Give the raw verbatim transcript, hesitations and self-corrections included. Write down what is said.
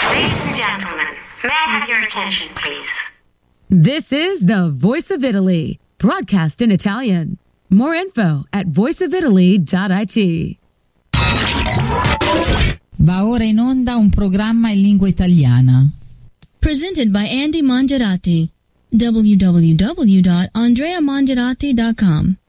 Ladies and gentlemen, may I have your attention, please? This is the Voice of Italy, broadcast in Italian. More info at voice of italy dot it. Va ora in onda un programma in lingua italiana. Presented by Andy Mongerati. w w w dot andrea mongerati dot com